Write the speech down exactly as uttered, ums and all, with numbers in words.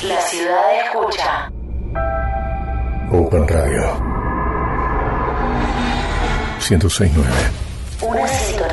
La ciudad escucha. Open Radio ciento seis punto nueve. Una sintonía